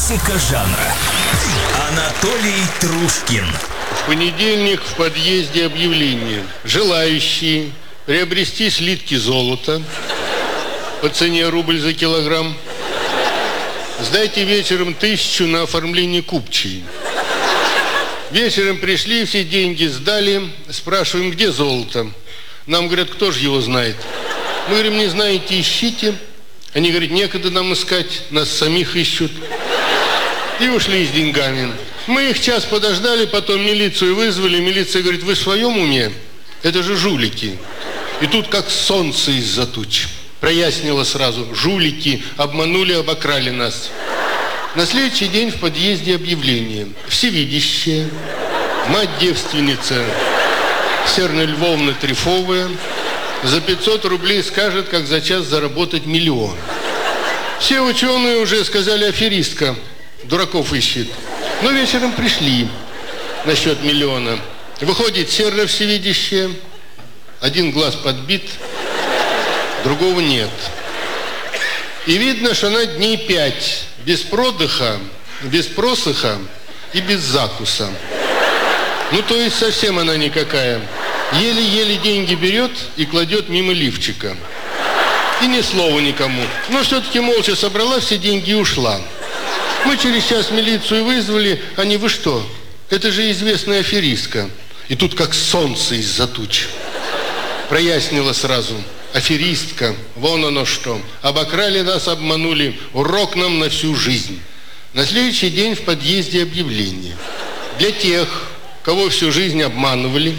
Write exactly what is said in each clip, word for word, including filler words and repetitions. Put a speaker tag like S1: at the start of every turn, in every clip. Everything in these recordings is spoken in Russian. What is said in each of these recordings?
S1: Классика жанра. Анатолий Трушкин.
S2: В понедельник в подъезде объявление. Желающие приобрести слитки золота по цене рубль за килограмм, сдайте вечером тысячу на оформление купчей. Вечером пришли, все деньги сдали. Спрашиваем, где золото? Нам говорят, кто же его знает? Мы говорим, не знаете, ищите. Они говорят, некогда нам искать, нас самих ищут. И ушли с деньгами. Мы их час подождали, потом милицию вызвали. Милиция говорит, вы в своем уме? Это же жулики. И тут как солнце из-за туч. Прояснило сразу. Жулики обманули, обокрали нас. На следующий день в подъезде объявление. Всевидящая, мать-девственница Серна Львовна Трифовая за пятьсот рублей скажет, как за час заработать миллион. Все ученые уже сказали, аферистка, дураков ищет. Но вечером пришли насчет миллиона. Выходит Серна Всевидящая, один глаз подбит, другого нет. И видно, что она дней пять без продыха, без просыха и без закуса. Ну, то есть совсем она никакая. Еле-еле деньги берет и кладет мимо лифчика. И ни слова никому. Но все-таки молча собрала все деньги и ушла. Мы через час милицию вызвали. Они, вы что? Это же известная аферистка. И тут как солнце из-за туч. Прояснило сразу. Аферистка, вон оно что. Обокрали нас, обманули. Урок нам на всю жизнь. На следующий день в подъезде объявление. Для тех, кого всю жизнь обманывали,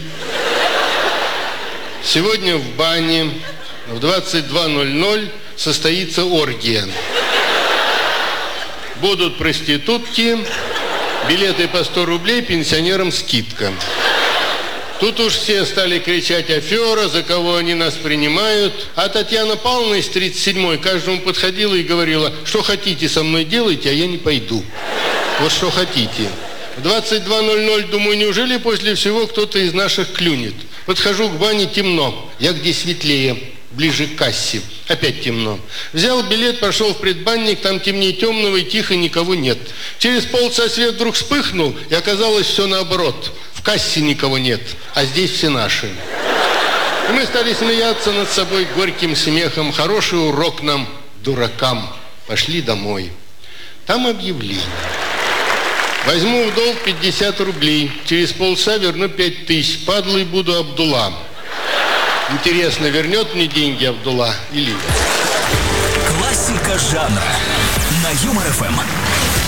S2: сегодня в бане в двадцать два ноль ноль состоится оргия. Будут проститутки, билеты по сто рублей, пенсионерам скидка. Тут уж все стали кричать афера, за кого они нас принимают. А Татьяна Павловна из тридцать седьмой каждому подходила и говорила, что хотите со мной делайте, а я не пойду. Вот что хотите. В двадцать два ноль ноль думаю, неужели после всего кто-то из наших клюнет? Подхожу к бане, темно. Я где светлее, ближе к кассе. Опять темно. Взял билет, пошел в предбанник, там темнее темного и тихо, никого нет. Через полчаса свет вдруг вспыхнул, и оказалось все наоборот. В кассе никого нет, а здесь все наши. И мы стали смеяться над собой горьким смехом. Хороший урок нам, дуракам. Пошли домой. Там объявление. Возьму в долг пятьдесят рублей. Через полчаса верну пять тысяч. Падлой буду Абдулла. Интересно, вернет мне деньги Абдулла или нет?
S1: Классика жанра на Юмор ФМ.